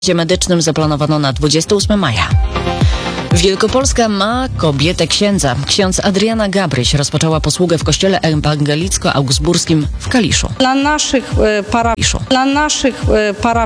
medycznym zaplanowano na 28 maja. Wielkopolska ma kobietę księdza. Ksiądz Adriana Gabryś rozpoczęła posługę w kościele ewangelicko-augsburskim w Kaliszu. Dla naszych